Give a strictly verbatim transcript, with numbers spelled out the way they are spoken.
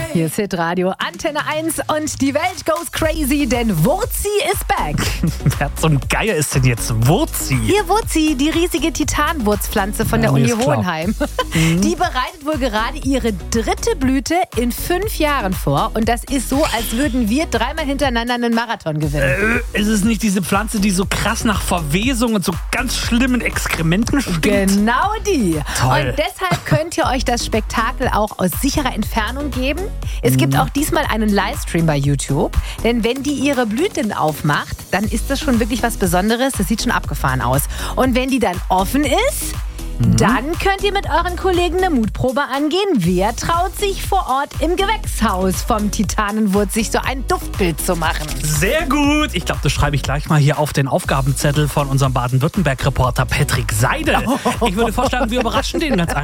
Hier ist Hitradio Antenne eins und die Welt goes crazy, denn Wurzi ist back. Wer zum Geier ist denn jetzt Wurzi? Hier Wurzi, die riesige Titanwurzpflanze von der Ja, mir Uni ist klar. Hohenheim. Die bereitet wohl gerade ihre dritte Blüte in fünf Jahren vor. Und das ist so, als würden wir dreimal hintereinander einen Marathon gewinnen. Äh, ist es nicht diese Pflanze, die so krass nach Verwesung und so ganz schlimmen Exkrementen stinkt? Genau die. Toll. Und deshalb könnt ihr euch das Spektakel auch aus sicherer Entfernung geben. Es gibt auch diesmal einen Livestream bei YouTube. Denn wenn die ihre Blüten aufmacht, dann ist das schon wirklich was Besonderes. Das sieht schon abgefahren aus. Und wenn die dann offen ist, dann könnt ihr mit euren Kollegen eine Mutprobe angehen. Wer traut sich vor Ort im Gewächshaus vom Titanenwurz sich so ein Duftbild zu machen? Sehr gut. Ich glaube, das schreibe ich gleich mal hier auf den Aufgabenzettel von unserem Baden-Württemberg-Reporter Patrick Seidel. Ich würde vorschlagen, wir überraschen den ganz einfach.